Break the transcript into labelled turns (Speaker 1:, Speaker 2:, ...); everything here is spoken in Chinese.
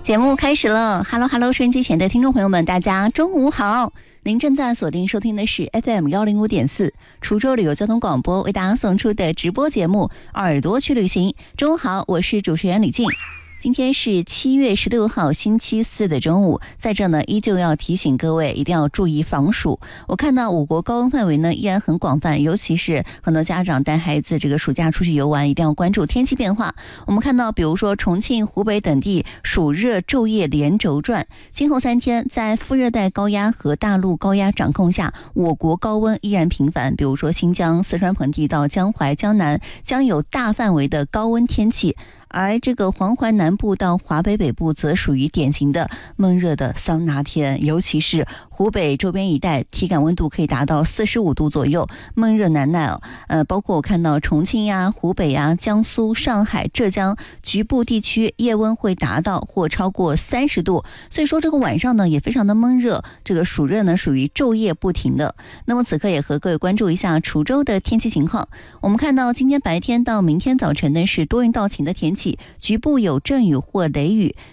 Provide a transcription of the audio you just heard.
Speaker 1: 节目开始了 ，Hello， 收音机前的听众朋友们，大家中午好！您正在锁定收听的是 FM105.4滁州旅游交通广播为大家送出的直播节目《耳朵去旅行》。中午好，我是主持人李静。今天是7月16号星期四的中午，在这呢依旧要提醒各位一定要注意防暑。我看到我国高温范围呢依然很广泛，尤其是很多家长带孩子这个暑假出去游玩，一定要关注天气变化。我们看到比如说重庆、湖北等地暑热昼夜连轴转，今后3天在副热带高压和大陆高压掌控下，我国高温依然频繁，比如说新疆、四川盆地到江淮、江南将有大范围的高温天气。而这个黄淮南部到华北北部则属于典型的闷热的桑拿天，尤其是湖北周边一带，体感温度可以达到45度左右，闷热难耐包括我看到重庆呀、湖北呀、江苏、上海、浙江局部地区夜温会达到或超过30度，所以说这个晚上呢也非常的闷热，这个暑热呢属于昼夜不停的。那么此刻也和各位关注一下滁州的天气情况。我们看到今天白天到明天早晨呢是多云到晴的天气，局部有阵雨或雷雨，